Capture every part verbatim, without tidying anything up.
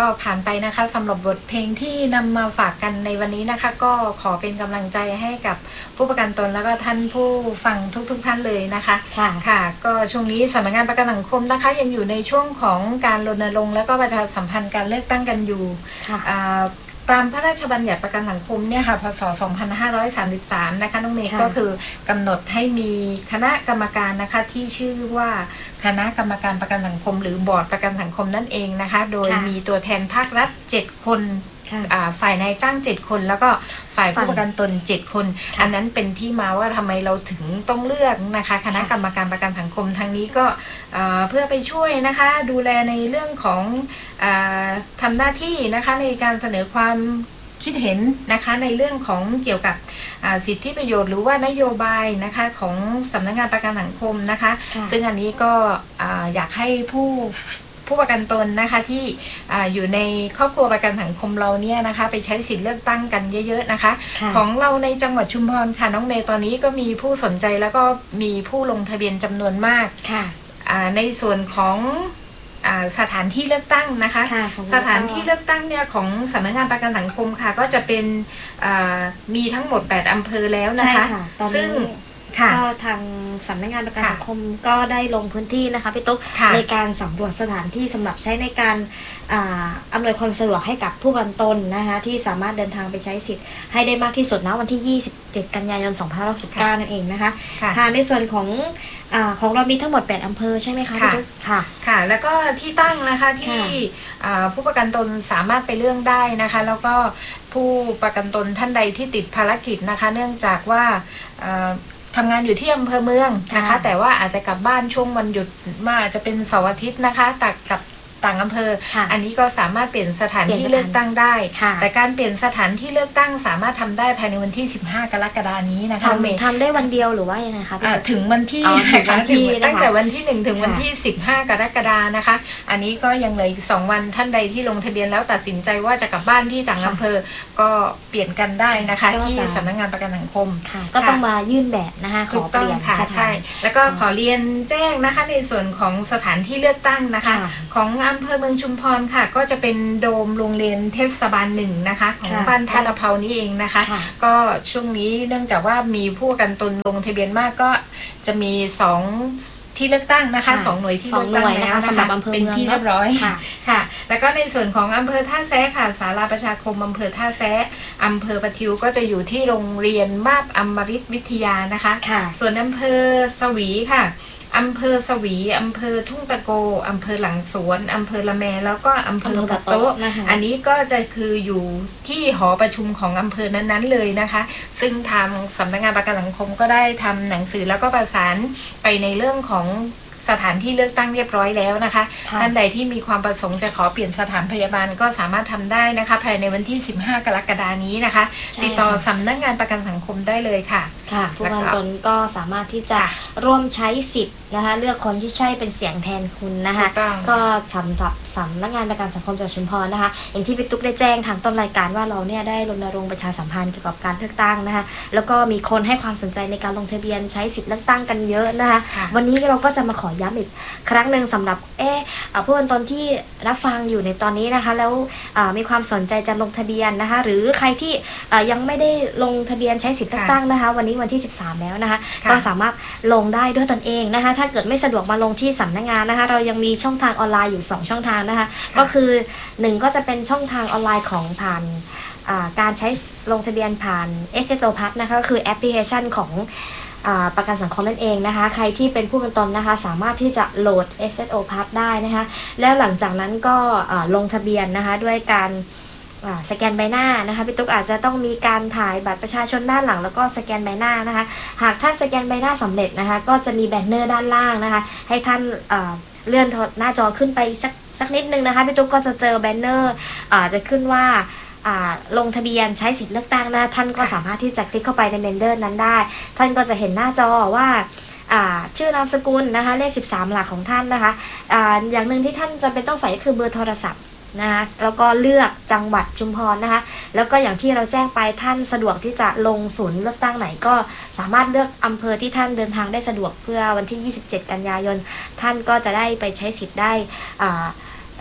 ก็ผ่านไปนะคะสำหรับบทเพลงที่นำมาฝากกันในวันนี้นะคะก็ขอเป็นกำลังใจให้กับผู้ประกันตนแล้วก็ท่านผู้ฟังทุกๆ ท, ท่านเลยนะคะค่ะค่ะก็ช่วงนี้สำนักงานประกันสังคมนะคะยังอยู่ในช่วงของการรณรงค์และก็ประชาสัมพันธ์การเลือกตั้งกันอยู่ตามพระราชบัญญัติประกันสังคมเนี่ยค่ะพศสองพันห้าร้อยสามสิบสามนะคะน้องเมย์ก็คือกำหนดให้มีคณะกรรมการนะคะที่ชื่อว่าคณะกรรมการประกันสังคมหรือบอร์ดประกันสังคมนั่นเองนะคะโดยมีตัวแทนภาครัฐเจ็ดคนฝ่ายนายจ้างเจ็ดคนแล้วก็ฝ่ายผู้ประกันตนเจ็ดคนอันนั้นเป็นที่มาว่าทำไมเราถึงต้องเลือกนะคะคณะกรรมการประกันสังคมทางนี้ก็เพื่อไปช่วยนะคะดูแลในเรื่องของทำหน้าที่นะคะในการเสนอความคิดเห็นนะคะในเรื่องของเกี่ยวกับสิทธิประโยชน์หรือว่านโยบายนะคะของสำนักงานประกันสังคมนะคะซึ่งอันนี้ก็อยากให้ผู้ผู้ประกันตนนะคะที่ออยู่ในครอบครัวประกันสังคมเราเนี่ยนะคะไปใช้สิทธิ์เลือกตั้งกันเยอะๆนะคะของเราในจังหวัดชุมพรค่ะน้องเมย์ตอนนี้ก็มีผู้สนใจแล้วก็มีผู้ลงทะเบียนจำนวนมากในส่วนของสถานที่เลือกตั้งนะคะสถานที่เลือกตั้งเนี่ยของสำนักงานประกันสังคมค่ะก็จะเป็นมีทั้งหมดแปดอำเภอแล้วนะคะซึ่งก็ทางสำนักงานประกันสังคมก็ได้ลงพื้นที่นะคะพี่ตุ๊กในการสำรวจสถานที่สำหรับใช้ในการอำนวยความสะดวกให้กับผู้ประกันตนนะคะที่สามารถเดินทางไปใช้สิทธิ์ให้ได้มากที่สุดนะวันที่ยี่สิบเจ็ดกันยายนสองพันห้าร้อยหกสิบเก้านั่นเองนะคะค่ะในส่วนของของเรามีทั้งหมดแปดอำเภอใช่ไหมคะพี่ตุ๊กค่ะค่ะแล้วก็ที่ตั้งนะคะที่ผู้ประกันตนสามารถไปเลือกได้นะคะแล้วก็ผู้ประกันตนท่านใดที่ติดภารกิจนะคะเนื่องจากว่าทำงานอยู่ที่อำเภอเมืองนะคะแต่ว่าอาจจะกลับบ้านช่วงวันหยุดมาอาจจะเป็นเสาร์อาทิตย์นะคะตักกับต่างอำเภออันนี้ก็สามารถเปลี่ยนสถานที่เลือกตั้งได้แต่การเปลี่ยนสถานที่เลือกตั้งสามารถทำได้ภายในวันที่สิบห้ากรกฎาคมนี้นะคะทำทำได้วันเดียวหรือว่ายังไงคะถึงวันที่ตั้งแต่วันที่หนึ่งถึงวันที่สิบห้ากรกฎาคมนะคะอันนี้ก็ยังเหลืออีกสองวันท่านใดที่ลงทะเบียนแล้วตัดสินใจว่าจะกลับบ้านที่ต่างอำเภอก็เปลี่ยนกันได้นะคะที่สำนักงานประกันสังคมก็ต้องมายื่นแบบนะคะขอเปลี่ยนสถานแล้วก็ขอเรียนแจ้งนะคะในส่วนของสถานที่เลือกตั้งนะคะของอำเภอเมืองชุมพรค่ะก็จะเป็นโดมโรงเรียนเทศบาลหนึ่งนะคะของบ้านท่าตะเภานี่เองนะคะก็ช่วงนี้เนื่องจากว่ามีผู้ประกันตนลงทะเบียนมากก็จะมีสองที่เลือกตั้งนะคะสองหน่วยที่เลือกตั้งแล้วนะคะเป็นที่เรียบร้อยค่ะแล้วก็ในส่วนของอำเภอท่าแซะค่ะศาลาประชาคมอำเภอท่าแซะอำเภอปะทิวก็จะอยู่ที่โรงเรียนมาบอมฤตวิทยานะคะส่วนอำเภอสวีค่ะอำเภอสวีอำเภอทุ่งตะโกอำเภอหลังสวนอำเภอละแมแล้วก็อำเภอปะโต๊ะอันนี้ก็จะคืออยู่ที่หอประชุมของอำเภอนั้นๆเลยนะคะซึ่งทางสำนักงานประกันสังคมก็ได้ทำหนังสือแล้วก็ประสานไปในเรื่องของสถานที่เลือกตั้งเรียบร้อยแล้วนะคะท่านใดที่มีความประสงค์จะขอเปลี่ยนสถานพยาบาลก็สามารถทำได้นะคะภายในวันที่สิบห้ากรกฎาคมนี้นะคะติดต่อสำนักงานประกันสังคมได้เลยค่ะค่ะผู้ประกันตนก็สามารถที่จะร่วมใช้สิทธิ์นะคะเลือกคนที่ใช่เป็นเสียงแทนคุณนะคะก็สำหรับสำนักงานประกันสังคมจังหวัดชุมพรนะคะอย่างที่พี่ตุ๊กได้แจ้งทางต้นรายการว่าเราเนี่ยได้รณรงค์ประชาสัมพันธ์เกี่ยวกับการเลือกตั้งนะคะแล้วก็มีคนให้ความสนใจในการลงทะเบียนใช้สิทธิ์เลือกตั้งกันเยอะนะคะวันนี้เราก็จะมาขอย้ำอีกครั้งหนึ่งสำหรับเออผู้ประกันตนที่รับฟังอยู่ในตอนนี้นะคะแล้วมีความสนใจจะลงทะเบียนนะคะหรือใครที่ยังไม่ได้ลงทะเบียนใช้สิทธิ์เลือกตั้งนะคะวันนี้วันที่สิบสามแล้วนะคะก็สามารถลงได้ด้วยตนเองนะคะถ้าเกิดไม่สะดวกมาลงที่สำนักงานนะคะเรายังมีช่องทางออนไลน์อยู่สองช่องทางนะคะก็คือหนึ่งก็จะเป็นช่องทางออนไลน์ของผ่านการใช้ลงทะเบียนผ่าน เอส เอส โอ Pass นะคะก็คือแอปพลิเคชันของประกันสังคมนั่นเองนะคะใครที่เป็นผู้ประกันตนนะคะสามารถที่จะโหลด เอส เอส โอ Pass ได้นะคะแล้วหลังจากนั้นก็ลงทะเบียนนะคะด้วยการสแกนใบหน้านะคะพี่ตุ๊กอาจจะต้องมีการถ่ายบัตรประชาชนด้านหลังแล้วก็สแกนใบหน้านะคะหากท่านสแกนใบหน้าสำเร็จนะคะก็จะมีแบนเนอร์ด้านล่างนะคะให้ท่านเลื่อนหน้าจอขึ้นไปสักสักนิดนึงนะคะพี่ตุ๊กก็จะเจอแบนเนอร์จะขึ้นว่าลงทะเบียนใช้สิทธิ์เลือกตั้งนะท่านก็สามารถที่จะคลิกเข้าไปในแบนเนอร์นั้นได้ท่านก็จะเห็นหน้าจอว่าชื่อนามสกุลนะคะเลขสิบสามหลักของท่านนะคะ อ, อย่างหนึ่งที่ท่านจำเป็นต้องใส่ก็คือเบอร์โทรศัพท์นะคะแล้วก็เลือกจังหวัดชุมพรนะคะแล้วก็อย่างที่เราแจ้งไปท่านสะดวกที่จะลงศูนย์เลือกตั้งไหนก็สามารถเลือกอำเภอที่ท่านเดินทางได้สะดวกเพื่อวันที่ยี่สิบเจ็ดกันยายนท่านก็จะได้ไปใช้สิทธิ์ได้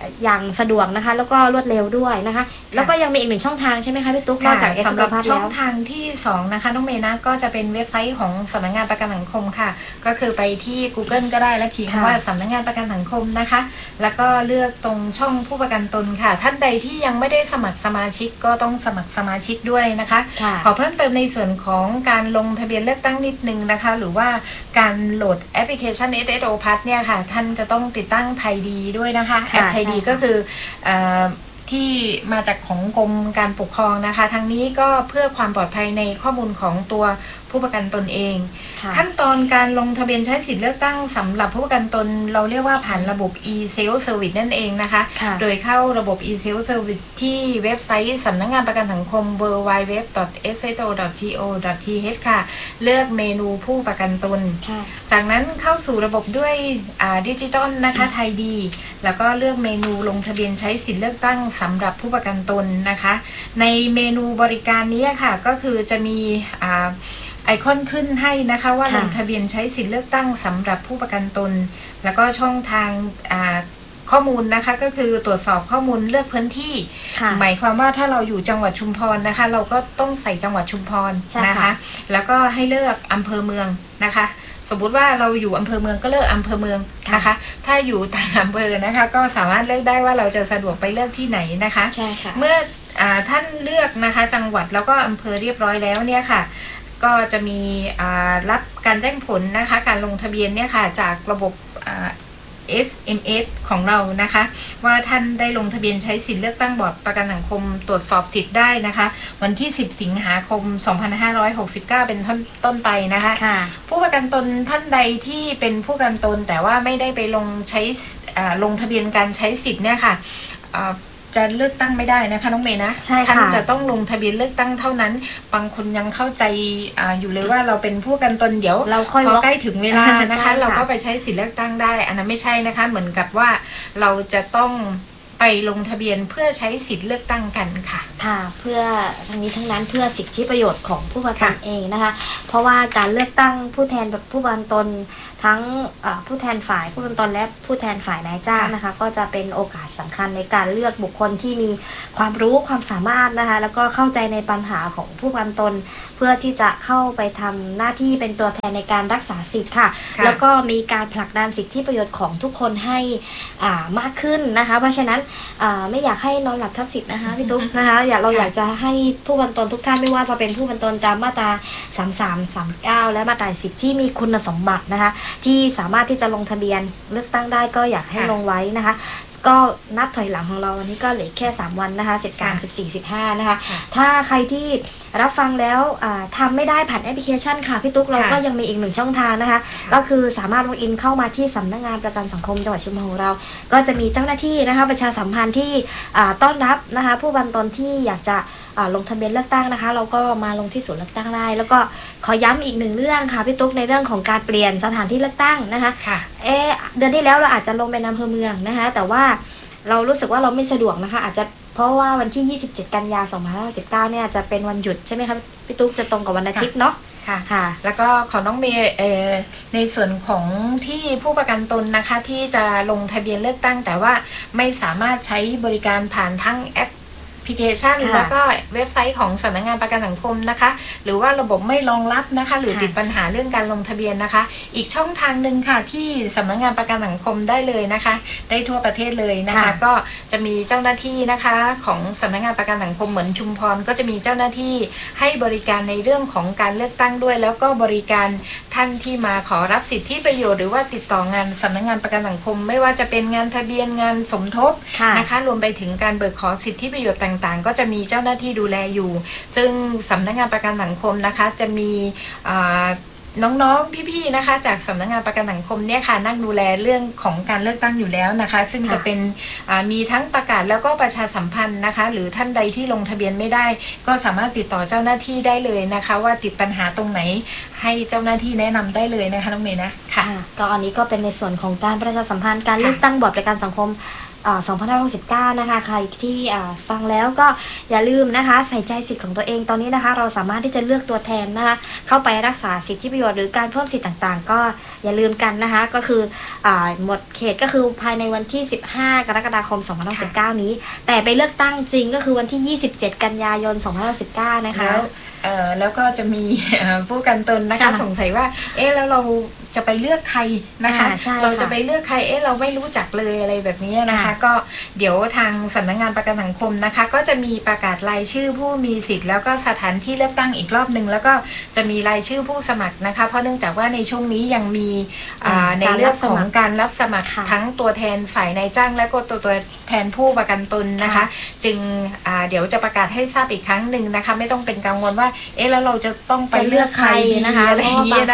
อย่างสะดวกนะคะแล้วก็รวดเร็วด้วยนะคะแล้วก็ยังมีอีกหนึ่งช่องทางใช่ไหมคะพี่ตุ๊กนอกจากเอสสำหรับพัทช่แล้องวทางที่สองนะคะน้องเมย์นะก็จะเป็นเว็บไซต์ของสำนักงานประกันสังคมค่ะก็คือไปที่ Google ก็ได้และเขียนคำว่าสำนักงานประกันสังคมนะคะแล้วก็เลือกตรงช่องผู้ประกันตนค่ะท่านใดที่ยังไม่ได้สมัครสมาชิกก็ต้องสมัครสมาชิกด้วยนะคะขอเพิ่มเติมในส่วนของการลงทะเบียนเลือกตั้งนิดนึงนะคะหรือว่าการโหลดแอปพลิเคชัน เอส เอส โอ พัทเนี่ยค่ะท่านจะต้องติดตั้งไทยดีด้วยนะคะแอปไทยดีก็คือที่มาจากของกรมการปกครองนะคะทั้งนี้ก็เพื่อความปลอดภัยในข้อมูลของตัวผู้ประกันตนเองขั้นตอนการลงทะเบียนใช้สิทธิเลือกตั้งสำหรับผู้ประกันตนเราเรียกว่าผ่านระบบ e-self service นั่นเองนะคะโดยเข้าระบบ e-self service ที่เว็บไซต์สำนักงานประกันสังคม ดับเบิลยู ดับเบิลยู ดับเบิลยู ดอท เอส เอส โอ ดอท จี โอ ดอท ที เอช ค่ะเลือกเมนูผู้ประกันตนจากนั้นเข้าสู่ระบบด้วยดิจิตอลนะคะไทยดีแล้วก็เลือกเมนูลงทะเบียนใช้สิทธิเลือกตั้งสำหรับผู้ประกันตนนะคะในเมนูบริการนี้ค่ะก็คือจะมีไอคอนขึ้นให้นะคะว่าลงทะเบียนใช้สิทธิเลือกตั้งสำหรับผู้ประกันตนแล้วก็ช่องทางข้อมูลนะคะก็คือตรวจสอบข้อมูลเลือกพื้นที่หมายความว่าถ้าเราอยู่จังหวัดชุมพรนะคะเราก็ต้องใส่จังหวัดชุมพรนะคะแล้วก็ให้เลือกอำเภอเมืองนะคะสมมุติว่าเราอยู่อำเภอเมืองก็เลือกอำเภอเมืองนะคะถ้าอยู่ต่างอำเภอนะคะก็สามารถเลือกได้ว่าเราจะสะดวกไปเลือกที่ไหนนะคะเมื่อท่านเลือกนะคะจังหวัดแล้วก็อำเภอเรียบร้อยแล้วเนี่ยค่ะก็จะมีรับการแจ้งผลนะคะการลงทะเบียนเนี่ยค่ะจากระบบ เอส เอ็ม เอส ของเรานะคะว่าท่านได้ลงทะเบียนใช้สิทธิเลือกตั้งบอร์ดประกันสังคมตรวจสอบสิทธิ์ได้นะคะวันที่สิบสิงหาคมสองพันห้าร้อยหกสิบเก้าเป็นต้นต้นไปนะคะผู้ประกันตนท่านใดที่เป็นผู้ประกันตนแต่ว่าไม่ได้ไปลงใช้ลงทะเบียนการใช้สิทธิ์เนี่ยค่ะจะเลือกตั้งไม่ได้นะคะน้องเมย์นะท่านจะต้องลงทะเบียนเลือกตั้งเท่านั้นบางคนยังเข้าใจออยู่เลยว่าเราเป็นผู้ประกันตนเดี๋ยวเราค่อยพอใกล้ถึงเวลานะคะเราก็ไปใช้สิทธิเลือกตั้งได้อันนั้นไม่ใช่นะคะเหมือนกับว่าเราจะต้องไปลงทะเบียนเพื่อใช้สิทธิเลือกตั้งกันค่ะค่ะเพื่อทั้งนี้ทั้งนั้นเพื่อสิทธิประโยชน์ของผู้ประกันเองนะคะเพราะว่าการเลือกตั้งผู้แทนแบบผู้ประกันตนทั้งผู้แทนฝ่ายผู้ประกันตนและผู้แทนฝ่ายนายจ้างนะคะก็จะเป็นโอกาสสำคัญในการเลือกบุคคลที่มีความรู้ความสามารถนะคะแล้วก็เข้าใจในปัญหาของผู้ประกันตนเพื่อที่จะเข้าไปทำหน้าที่เป็นตัวแทนในการรักษาสิทธิ์ค่ะแล้วก็มีการผลักดันสิทธิประโยชน์ของทุกคนให้มากขึ้นนะคะเพราะฉะนั้นไม่อยากให้นอนหลับทับสิทธิ์นะคะพี่ตุ๊กนะคะอยากเราอยากจะให้ผู้ประกันตนทุกท่านไม่ว่าจะเป็นผู้ประกันตนตามมาตราสามสาม สามเก้าและมาตราสิบที่มีคุณสมบัตินะคะที่สามารถที่จะลงทะเบียนเลือกตั้งได้ก็อยากให้ลงไว้นะคะก็นับถอยหลังของเราวันนี้ก็เหลือแค่สามวันนะคะสิบสาม สิบสี่ สิบห้านะคะถ้าใครที่รับฟังแล้วทำไม่ได้ผ่านแอปพลิเคชันค่ะพี่ตุ๊กเราก็ยังมีอีกหนึ่งช่องทางนะคะก็คือสามารถล็อกอินเข้ามาที่สำนักงานประกันสังคมจังหวัดชุมพรของเราก็จะมีเจ้าหน้าที่นะคะประชาสัมพันธ์ที่ต้อนรับนะคะผู้บันตนที่อยากจะลงทะเบียนเลือกตั้งนะคะเราก็มาลงที่ศูนย์เลือกตั้งได้แล้วก็ขอย้ำอีกหนึ่งเรื่องค่ะพี่ตุ๊กในเรื่องของการเปลี่ยนสถานที่เลือกตั้งนะคะเออเดือนที่แล้วเราอาจจะลงเป็นอำเภอเมืองนะคะแต่ว่าเรารู้สึกว่าเราไม่สะดวกนะคะอาจจะเพราะว่าวันที่ยี่สิบเจ็ดกันยายนสองพันห้าร้อยสิบเก้าเนี่ยจะเป็นวันหยุดใช่ไหมคะพี่ตุ๊กจะตรงกับวันอาทิตย์เนาะค่ะค่ะแล้วก็ขอน้องเมย์ในส่วนของที่ผู้ประกันตนนะคะที่จะลงทะเบียนเลือกตั้งแต่ว่าไม่สามารถใช้บริการผ่านทั้งแอปแอปพลิเคชันแล้วก็เว็บไซต์ของสำนักงานประกันสังคมนะคะหรือว่าระบบไม่รองรับนะคะหรือติดปัญหาเรื่องการลงทะเบียนนะคะอีกช่องทางหนึ่งค่ะที่สำนักงานประกันสังคมได้เลยนะคะได้ทั่วประเทศเลยนะคะก็จะมีเจ้าหน้าที่นะคะของสำนักงานประกันสังคมเหมือนชุมพรก็จะมีเจ้าหน้าที่ให้บริการในเรื่องของการเลือกตั้งด้วยแล้วก็บริการท่านที่มาขอรับสิทธิประโยชน์หรือว่าติดต่องานสำนักงานประกันสังคมไม่ว่าจะเป็นงานทะเบียนงานสมทบนะคะรวมไปถึงการเบิกขอสิทธิประโยชน์ต่างๆก็จะมีเจ้าหน้าที่ดูแลอยู่ซึ่งสำนักงานประกันสังคมนะคะจะมีน้องๆพี่ๆนะคะจากสำนักงานประกันสังคมเนี่ยค่ะนั่งดูแลเรื่องของการเลือกตั้งอยู่แล้วนะคะซึ่งจะเป็นมีทั้งประกาศแล้วก็ประชาสัมพันธ์นะคะหรือท่านใดที่ลงทะเบียนไม่ได้ก็สามารถติดต่อเจ้าหน้าที่ได้เลยนะคะว่าติดปัญหาตรงไหนให้เจ้าหน้าที่แนะนำได้เลยนะคะน้องเมย์นะค่ะก็อันนี้ก็เป็นในส่วนของการประชาสัมพันธ์การเลือกตั้งบอร์ดประกันสังคมสองพันห้าร้อยหกสิบเก้านะคะใครที่ฟังแล้วก็อย่าลืมนะคะใส่ใจสิทธิ์ของตัวเองตอนนี้นะคะเราสามารถที่จะเลือกตัวแทนนะคะเข้าไปรักษาสิทธิประโยชน์หรือการเพิ่มสิทธิ์ต่างๆก็อย่าลืมกันนะคะก็คือหมดเขตก็คือภายในวันที่สิบห้ากรกฎาคมสองพันห้าร้อยหกสิบเก้านี้แต่ไปเลือกตั้งจริงก็คือวันที่ยี่สิบเจ็ดกันยายนสองพันห้าร้อยหกสิบเก้านะคะแล้วเอ่อแล้วก็จะมีผู้กันตนนะคะสงสัยว่าเอ๊ะแล้วเราจะไปเลือกใครนะคะเราจะไปเลือกใครเอ๊ะเราไม่รู้จักเลยอะไรแบบนี้นะคะก็เดี๋ยวทางสำนักงานประกันสังคมนะคะก็จะมีประกาศรายชื่อผู้มีสิทธิ์แล้วก็สถานที่เลือกตั้งอีกรอบหนึ่งแล้วก็จะมีรายชื่อผู้สมัครนะคะเพราะเนื่องจากว่าในช่วงนี้ยังมีในเรื่องของการรับสมัครทั้งตัวแทนฝ่ายนายจ้างและก็ตัวตัวแทนผู้ประกันตนนะคะจึงเดี๋ยวจะประกาศให้ทราบอีกครั้งหนึ่งนะคะไม่ต้องเป็นกังวลว่าเอ๊ะแล้วเราจะต้องไปเลือกใครนะคะอะไรอย่างนี้